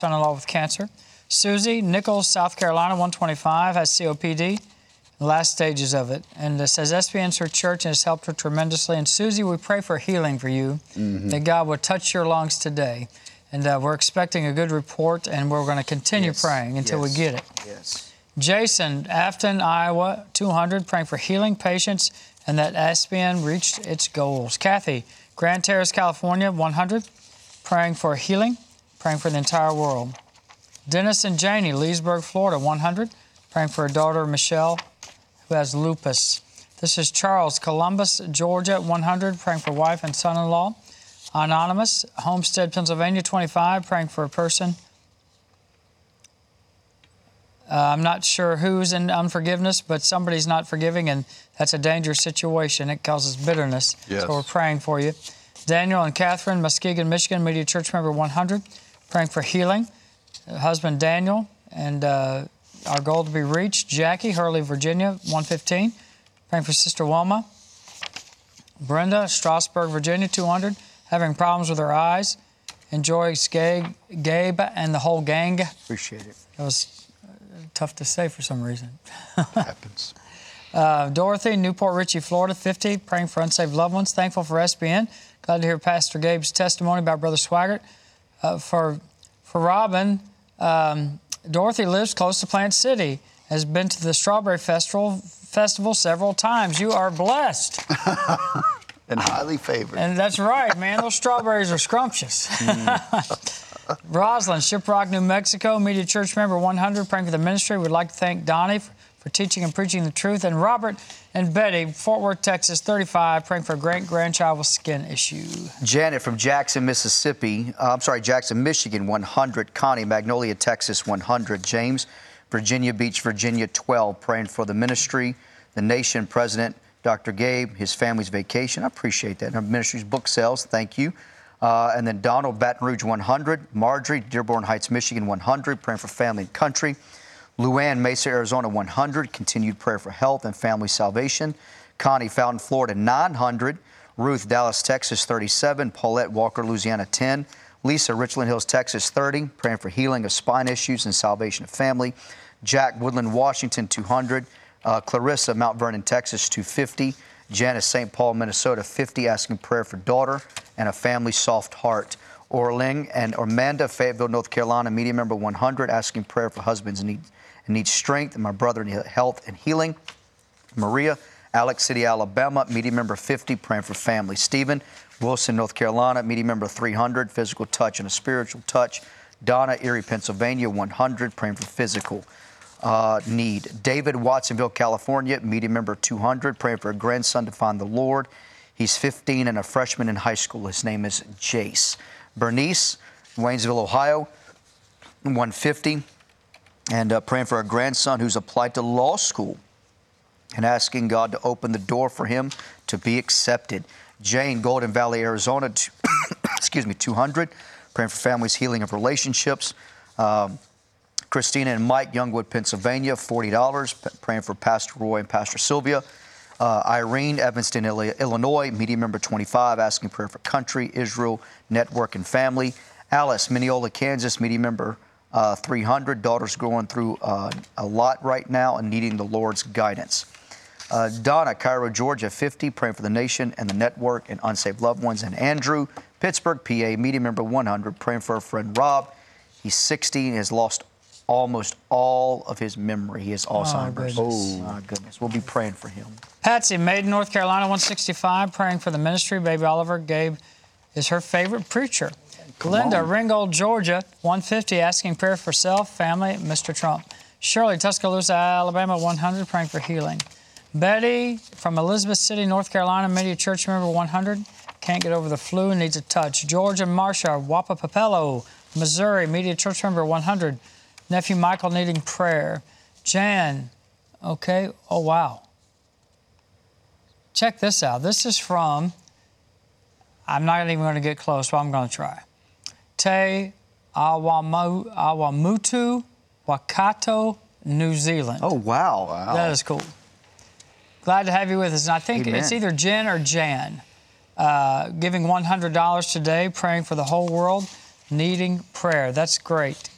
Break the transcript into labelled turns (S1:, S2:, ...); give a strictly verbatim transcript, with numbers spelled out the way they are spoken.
S1: son-in-law with cancer. Susie Nichols, South Carolina, one twenty-five, has C O P D, the last stages of it. And it says S B N's her church and has helped her tremendously. And Susie, we pray for healing for you, mm-hmm. that God would touch your lungs today. And uh, we're expecting a good report, and we're going to continue yes. praying until
S2: yes.
S1: we get it.
S2: Yes.
S1: Jason, Afton, Iowa, two hundred, praying for healing, patience, and that S B N reached its goals. Kathy, Grand Terrace, California, one hundred, praying for healing, praying for the entire world. Dennis and Janie, Leesburg, Florida, one hundred, praying for her daughter, Michelle, who has lupus. This is Charles, Columbus, Georgia, one hundred, praying for wife and son-in-law. Anonymous, Homestead, Pennsylvania, twenty-five, praying for a person. Uh, I'm not sure who's in unforgiveness, but somebody's not forgiving, and that's a dangerous situation. It causes bitterness.
S3: Yes.
S1: So we're praying for you. Daniel and Catherine, Muskegon, Michigan, Media Church member one hundred, praying for healing. Uh, husband Daniel, and uh, our goal to be reached. Jackie, Hurley, Virginia, one fifteen, praying for Sister Wilma. Brenda, Strasburg, Virginia, two hundred, having problems with her eyes. Enjoy Gabe, Gabe and the whole gang.
S2: Appreciate it.
S1: That was tough to say for some reason.
S3: Happens.
S1: Uh, Dorothy, Newport Richey, Florida, fifty, praying for unsaved loved ones. Thankful for S B N. Glad to hear Pastor Gabe's testimony about Brother Swaggart. Uh, for for Robin, um, Dorothy lives close to Plant City, has been to the Strawberry Festival festival several times. You are blessed.
S2: And highly favored.
S1: And that's right, man. Those strawberries are scrumptious. Mm. Roslyn, Shiprock, New Mexico, Media Church member one hundred, praying for the ministry. We'd like to thank Donnie for, for teaching and preaching the truth. And Robert and Betty, Fort Worth, Texas, thirty-five, praying for a great-grandchild with skin issue.
S2: Janet from Jackson, Mississippi. Uh, I'm sorry, Jackson, Michigan, one hundred. Connie, Magnolia, Texas, one hundred. James, Virginia Beach, Virginia, twelve, praying for the ministry, the nation, President Doctor Gabe, his family's vacation. I appreciate that. And our ministry's book sales. Thank you. Uh, and then Donald, Baton Rouge, one hundred. Marjorie, Dearborn Heights, Michigan, one hundred, praying for family and country. Luann, Mesa, Arizona, one hundred, continued prayer for health and family salvation. Connie, Fountain, Florida, nine hundred. Ruth, Dallas, Texas, thirty-seven. Paulette, Walker, Louisiana, ten. Lisa, Richland Hills, Texas, thirty, praying for healing of spine issues and salvation of family. Jack, Woodland, Washington, two hundred. Uh, Clarissa, Mount Vernon, Texas, two fifty. Janice, Saint Paul, Minnesota, fifty, asking prayer for daughter and a family soft heart. Orling and Amanda, Fayetteville, North Carolina, media member one hundred, asking prayer for husbands and need, and need strength, and my brother in health and healing. Maria, Alex City, Alabama, media member fifty, praying for family. Stephen, Wilson, North Carolina, media member three hundred, physical touch and a spiritual touch. Donna, Erie, Pennsylvania, one hundred, praying for physical Uh, need. David, Watsonville, California, media member two hundred, praying for a grandson to find the Lord. He's fifteen and a freshman in high school. His name is Jace. Bernice, Waynesville, Ohio, one fifty, and uh, praying for a grandson who's applied to law school and asking God to open the door for him to be accepted. Jane, Golden Valley, Arizona, two, excuse me, two hundred, praying for families' healing of relationships. Um, Christina and Mike, Youngwood, Pennsylvania, forty dollars, praying for Pastor Roy and Pastor Sylvia. Uh, Irene, Evanston, Illinois, media member twenty-five, asking prayer for country, Israel, network, and family. Alice, Mineola, Kansas, media member uh, three hundred. Daughter's going through uh, a lot right now and needing the Lord's guidance. Uh, Donna, Cairo, Georgia, fifty, praying for the nation and the network and unsaved loved ones. And Andrew, Pittsburgh, P A, media member one hundred, praying for our friend Rob. He's sixty and has lost almost all of his memory. He has Alzheimer's.
S1: Oh,
S2: goodness. Oh, my goodness. We'll be praying for him.
S1: Patsy, Maiden, North Carolina, one sixty-five, praying for the ministry. Baby Oliver, Gabe is her favorite preacher. Come Linda, on. Ringgold, Georgia, one fifty, asking prayer for self, family, Mister Trump. Shirley, Tuscaloosa, Alabama, one hundred, praying for healing. Betty from Elizabeth City, North Carolina, Media Church member one hundred, can't get over the flu, needs a touch. George and Marsha, Wapapapello, Missouri, Media Church member one hundred, nephew Michael needing prayer. Jan, okay, oh wow. Check this out. This is from, I'm not even going to get close, but I'm going to try. Te Awamu, Awamutu, Waikato, New Zealand.
S2: Oh, wow. wow.
S1: That is cool. Glad to have you with us. And I think
S2: Amen.
S1: It's either Jen or Jan. Uh, giving one hundred dollars today, praying for the whole world, needing prayer. That's great.